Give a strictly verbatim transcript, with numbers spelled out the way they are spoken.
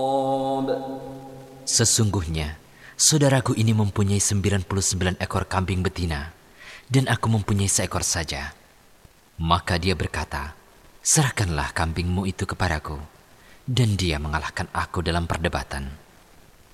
Sesungguhnya, saudaraku ini mempunyai sembilan puluh sembilan ekor kambing betina, dan aku mempunyai seekor saja. Maka dia berkata, serahkanlah kambingmu itu kepadaku. Dan dia mengalahkan aku dalam perdebatan.